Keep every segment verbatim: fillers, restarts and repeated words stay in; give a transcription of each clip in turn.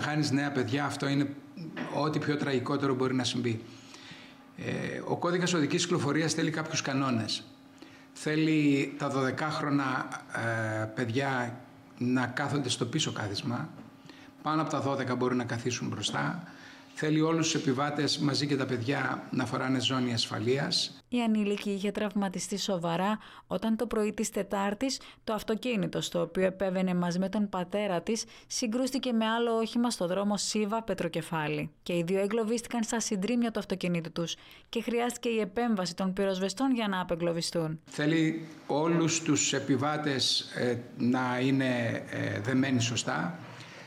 χάνεις νέα παιδιά, αυτό είναι ό,τι πιο τραγικότερο μπορεί να συμβεί. Ε, ο κώδικας οδικής κυκλοφορίας θέλει κάποιους κανόνες. Θέλει τα δωδεκάχρονα ε, παιδιά να κάθονται στο πίσω κάθισμα, πάνω από τα δώδεκα μπορούν να καθίσουν μπροστά. Θέλει όλους τους επιβάτες μαζί και τα παιδιά να φοράνε ζώνη ασφαλείας. Η ανήλικη είχε τραυματιστεί σοβαρά όταν το πρωί της Τετάρτης το αυτοκίνητο στο οποίο επέβαινε μαζί με τον πατέρα της συγκρούστηκε με άλλο όχημα στο δρόμο Σίβα Πετροκεφάλι. Και οι δύο εγκλωβίστηκαν στα συντρίμμια του αυτοκινήτου τους και χρειάστηκε η επέμβαση των πυροσβεστών για να απεγκλωβιστούν. Θέλει όλους τους επιβάτες ε, να είναι ε, δεμένοι σωστά.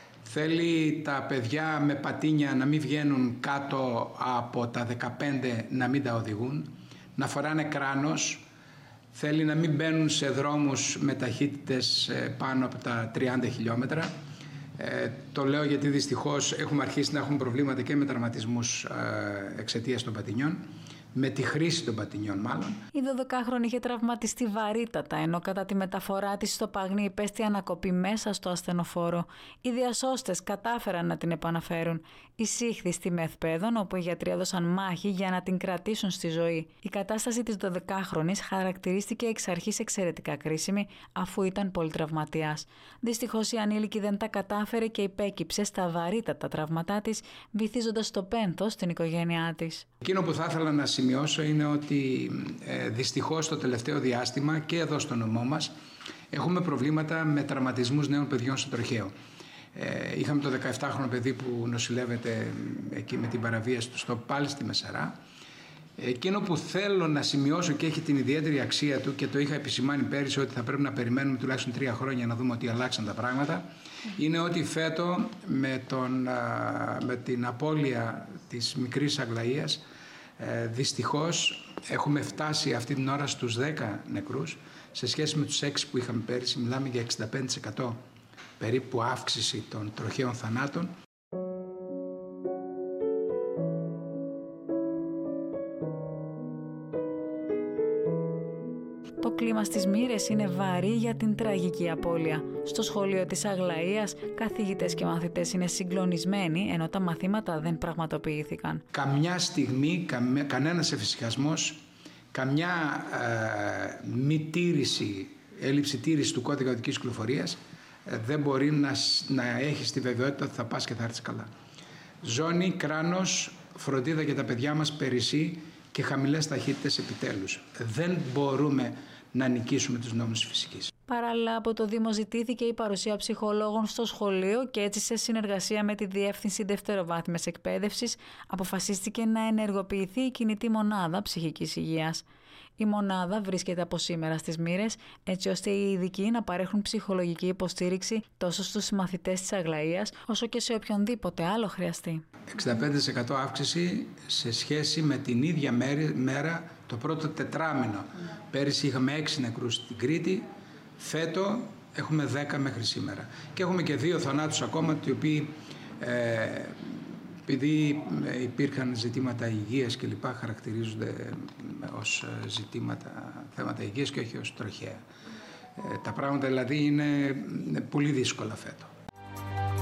Θέλει τα παιδιά με πατίνια να μην βγαίνουν κάτω από τα δεκαπέντε, να μην τα οδηγούν, να φοράνε κράνος. Θέλει να μην μπαίνουν σε δρόμους με ταχύτητες πάνω από τα τριάντα χιλιόμετρα. Ε, το λέω γιατί δυστυχώς έχουμε αρχίσει να έχουμε προβλήματα και με τραυματισμούς ε, εξαιτίας των πατινιών. Με τη χρήση των πατινιών μάλλον. Η δωδεκάχρονη είχε τραυματιστεί βαρύτατα, ενώ κατά τη μεταφορά της στο Παγνί υπέστη ανακοπή μέσα στο ασθενοφόρο. Οι διασώστες κατάφεραν να την επαναφέρουν. Εισήχθη στη Μεθπέδων, όπου οι γιατροί έδωσαν μάχη για να την κρατήσουν στη ζωή. Η κατάσταση της δωδεκάχρονης χαρακτηρίστηκε εξ αρχής εξαιρετικά κρίσιμη, αφού ήταν πολυτραυματίας. Δυστυχώς η ανήλικη δεν τα κατάφερε και υπέκυψε στα βαρύτατα τραύματά της, βυθίζοντας στο πένθος την οικογένειά της. Εκείνο που θα ήθελα να σημειώσω είναι ότι ε, δυστυχώς το τελευταίο διάστημα και εδώ στο νομό μας έχουμε προβλήματα με τραυματισμούς νέων παιδιών στο τροχαίο. Ε, είχαμε το δεκαεφτάχρονο παιδί που νοσηλεύεται εκεί με την παραβίαση του στο πάλι στη Μεσαρά. Εκείνο που θέλω να σημειώσω και έχει την ιδιαίτερη αξία του και το είχα επισημάνει πέρυσι ότι θα πρέπει να περιμένουμε τουλάχιστον τρία χρόνια να δούμε ότι αλλάξαν τα πράγματα, είναι ότι φέτο με, τον, με την απώλεια της μικρής Αγλαΐας δυστυχώς έχουμε φτάσει αυτή την ώρα στους δέκα νεκρούς σε σχέση με τους έξι που είχαμε πέρυσι. Μιλάμε για εξήντα πέντε τοις εκατό περίπου αύξηση των τροχαίων θανάτων. Το κλίμα στις Μοίρες είναι βαρύ για την τραγική απώλεια. Στο σχολείο της Αγλαΐας, καθηγητές και μαθητές είναι συγκλονισμένοι, ενώ τα μαθήματα δεν πραγματοποιήθηκαν. Καμιά στιγμή, καμέ, κανένας εφησυχασμός, καμιά ε, μη τήρηση, έλλειψη τήρηση του κώδικα οδικής κυκλοφορίας ε, δεν μπορεί να, να έχει τη βεβαιότητα ότι θα πας και θα έρθεις καλά. Ζώνη, κράνος, φροντίδα για τα παιδιά μας, περισσή και χαμηλές ταχύτητες επιτέλους. Δεν μπορούμε να νικήσουμε τους νόμους της φυσικής. Παράλληλα, από το Δήμο ζητήθηκε η παρουσία ψυχολόγων στο σχολείο και έτσι σε συνεργασία με τη Διεύθυνση Δευτεροβάθμιας Εκπαίδευσης αποφασίστηκε να ενεργοποιηθεί η κινητή μονάδα ψυχικής υγείας. Η μονάδα βρίσκεται από σήμερα στις Μοίρες, έτσι ώστε οι ειδικοί να παρέχουν ψυχολογική υποστήριξη τόσο στους συμμαθητές της Αγλαΐας, όσο και σε οποιονδήποτε άλλο χρειαστεί. εξήντα πέντε τοις εκατό αύξηση σε σχέση με την ίδια μέρα το πρώτο τετράμινο. Mm. Πέρυσι είχαμε έξι νεκρούς στην Κρήτη, φέτο έχουμε δέκα μέχρι σήμερα. Και έχουμε και δύο θανάτους ακόμα, οι οποίοι ε, επειδή υπήρχαν ζητήματα υγείας και λοιπά, χαρακτηρίζονται ως ζητήματα, θέματα υγείας και όχι ως τροχαία. Τα πράγματα δηλαδή είναι πολύ δύσκολα φέτο.